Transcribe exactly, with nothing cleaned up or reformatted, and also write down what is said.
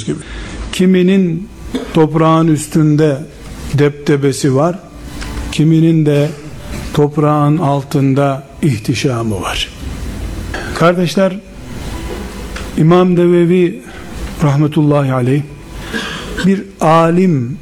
gördüğünüz gibi. Kiminin toprağın üstünde deptebesi var, kiminin de toprağın altında ihtişamı var. Kardeşler, İmam Nevevi rahmetullahi aleyh bir alim